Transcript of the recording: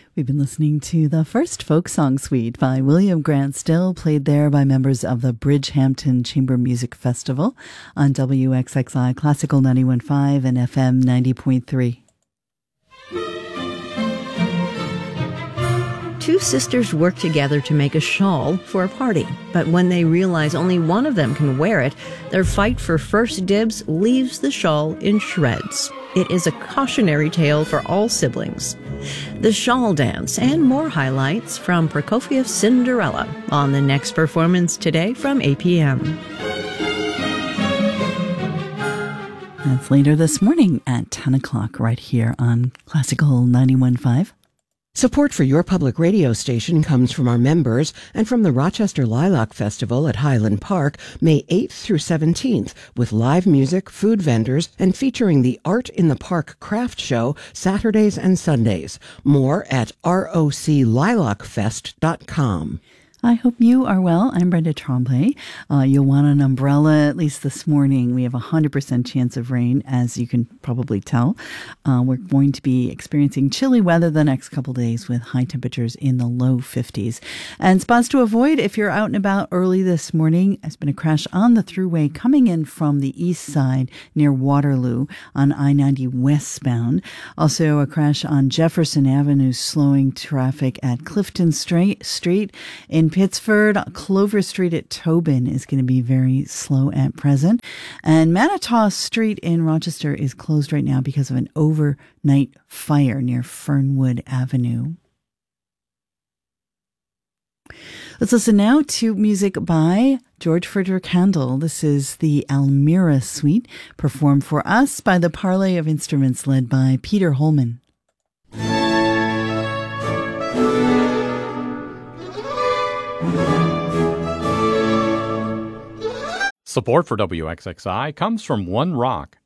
We've been listening to the first folk song suite by William Grant Still, played there by members of the Bridgehampton Chamber Music Festival on WXXI Classical 91.5 and FM 90.3. Two sisters work together to make a shawl for a party, but when they realize only one of them can wear it, their fight for first dibs leaves the shawl in shreds. It is a cautionary tale for all siblings. The Shawl Dance and more highlights from Prokofiev's Cinderella on the next performance today from 8 p.m. That's later this morning at 10 o'clock right here on Classical 91.5. Support for your public radio station comes from our members and from the Rochester Lilac Festival at Highland Park, May 8th through 17th, with live music, food vendors, and featuring the Art in the Park craft show Saturdays and Sundays. More at roclilacfest.com. I hope you are well. I'm Brenda Tremblay. You'll want an umbrella, at least this morning. We have a 100% chance of rain, as you can probably tell. We're going to be experiencing chilly weather the next couple days with high temperatures in the low 50s. And spots to avoid if you're out and about early this morning. There's been a crash on the thruway coming in from the east side near Waterloo on I-90 westbound. Also a crash on Jefferson Avenue slowing traffic at Clifton Street. In Pittsford, Clover Street at Tobin is going to be very slow at present. And Manitow Street in Rochester is closed right now because of an overnight fire near Fernwood Avenue. Let's listen now to music by George Frederick Handel. This is the Almira Suite, performed for us by the Parley of Instruments led by Peter Holman. Support for WXXI comes from One Rock.